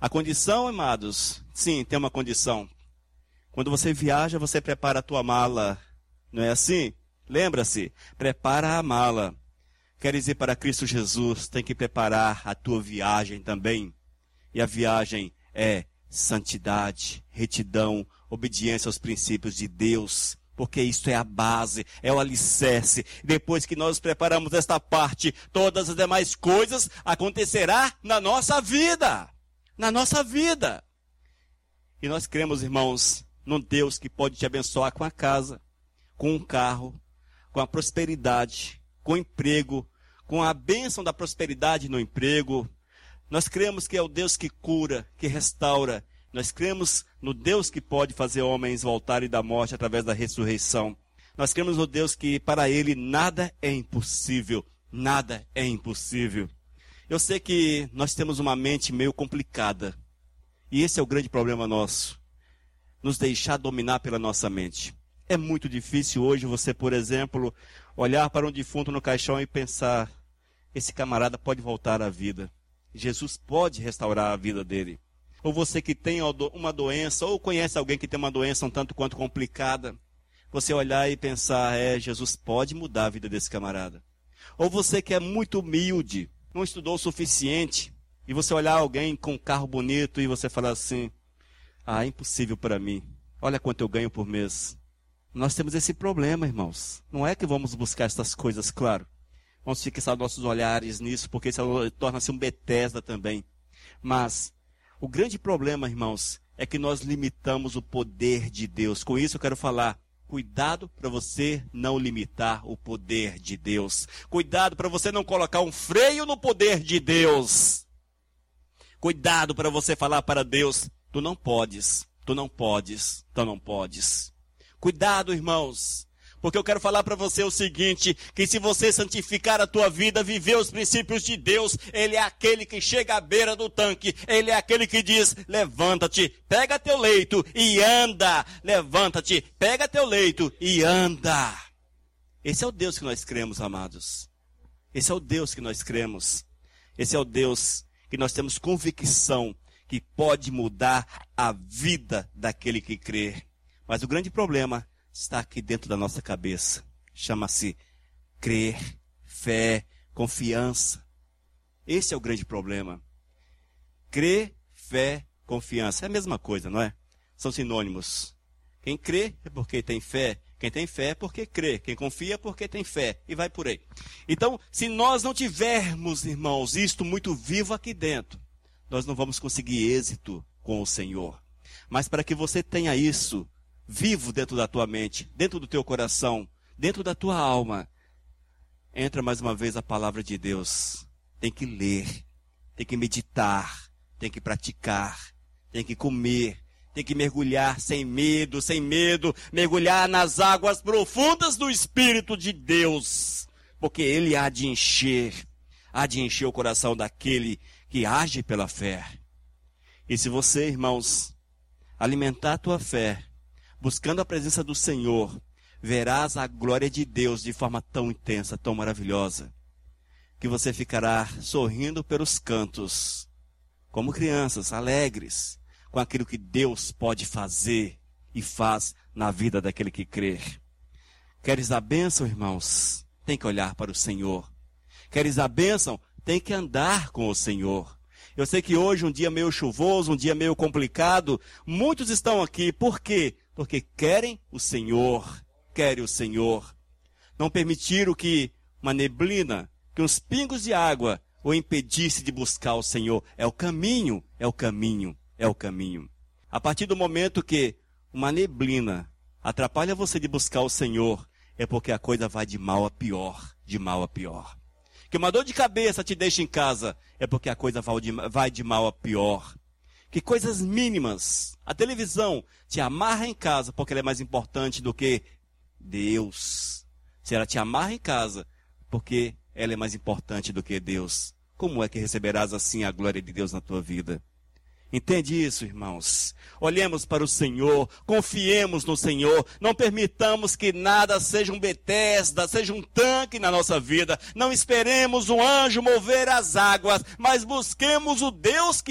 A condição, amados, sim, tem uma condição. Quando você viaja, você prepara a tua mala. Não é assim? Lembra-se, prepara a mala. Queres ir para Cristo Jesus, tem que preparar a tua viagem também. E a viagem é santidade, retidão, obediência aos princípios de Deus. Porque isso é a base, é o alicerce. Depois que nós preparamos esta parte, todas as demais coisas acontecerão na nossa vida. Na nossa vida. E nós cremos, irmãos, num Deus que pode te abençoar com a casa, com um carro, com a prosperidade, com o emprego, com a bênção da prosperidade no emprego. Nós cremos que é o Deus que cura, que restaura. Nós cremos no Deus que pode fazer homens voltarem da morte através da ressurreição. Nós cremos no Deus que para Ele nada é impossível. Nada é impossível. Eu sei que nós temos uma mente meio complicada. E esse é o grande problema nosso. Nos deixar dominar pela nossa mente. É muito difícil hoje você, por exemplo, olhar para um defunto no caixão e pensar, esse camarada pode voltar à vida. Jesus pode restaurar a vida dele. Ou você que tem uma doença, ou conhece alguém que tem uma doença um tanto quanto complicada, você olhar e pensar, Jesus pode mudar a vida desse camarada. Ou você que é muito humilde, não estudou o suficiente, e você olhar alguém com um carro bonito e você falar assim, é impossível para mim, olha quanto eu ganho por mês. Nós temos esse problema, irmãos. Não é que vamos buscar essas coisas, claro. Vamos fixar nossos olhares nisso, porque isso torna-se um Betesda também. Mas o grande problema, irmãos, é que nós limitamos o poder de Deus. Com isso eu quero falar, cuidado para você não limitar o poder de Deus. Cuidado para você não colocar um freio no poder de Deus. Cuidado para você falar para Deus, tu não podes, tu não podes, tu não podes. Cuidado, irmãos. Porque eu quero falar para você o seguinte, que se você santificar a tua vida, viver os princípios de Deus, Ele é aquele que chega à beira do tanque, Ele é aquele que diz, levanta-te, pega teu leito e anda, levanta-te, pega teu leito e anda. Esse é o Deus que nós cremos, amados. Esse é o Deus que nós cremos. Esse é o Deus que nós temos convicção que pode mudar a vida daquele que crê. Mas o grande problema está aqui dentro da nossa cabeça. Chama-se crer, fé, confiança. Esse é o grande problema. Crer, fé, confiança. É a mesma coisa, não é? São sinônimos. Quem crê é porque tem fé. Quem tem fé é porque crê. Quem confia é porque tem fé. E vai por aí. Então, se nós não tivermos, irmãos, isto muito vivo aqui dentro, nós não vamos conseguir êxito com o Senhor. Mas para que você tenha isso vivo dentro da tua mente, dentro do teu coração, dentro da tua alma, entra mais uma vez a palavra de Deus. Tem que ler, tem que meditar, tem que praticar, tem que comer, tem que mergulhar sem medo, mergulhar nas águas profundas do Espírito de Deus, porque Ele há de encher o coração daquele que age pela fé. E se você, irmãos, alimentar a tua fé, buscando a presença do Senhor, verás a glória de Deus de forma tão intensa, tão maravilhosa, que você ficará sorrindo pelos cantos, como crianças, alegres, com aquilo que Deus pode fazer e faz na vida daquele que crê. Queres a bênção, irmãos? Tem que olhar para o Senhor. Queres a bênção? Tem que andar com o Senhor. Eu sei que hoje, um dia meio chuvoso, um dia meio complicado, muitos estão aqui. Por quê? Porque querem o Senhor. Querem o Senhor. Não permitiram que uma neblina, que uns pingos de água o impedisse de buscar o Senhor. É o caminho, é o caminho, é o caminho. A partir do momento que uma neblina atrapalha você de buscar o Senhor, é porque a coisa vai de mal a pior, de mal a pior. Que uma dor de cabeça te deixa em casa, é porque a coisa vai de mal a pior. Que coisas mínimas, a televisão te amarra em casa, porque ela é mais importante do que Deus. Se ela te amarra em casa, porque ela é mais importante do que Deus, como é que receberás assim a glória de Deus na tua vida? Entende isso, irmãos? Olhemos para o Senhor, confiemos no Senhor, não permitamos que nada seja um Betesda, seja um tanque na nossa vida. Não esperemos um anjo mover as águas, mas busquemos o Deus que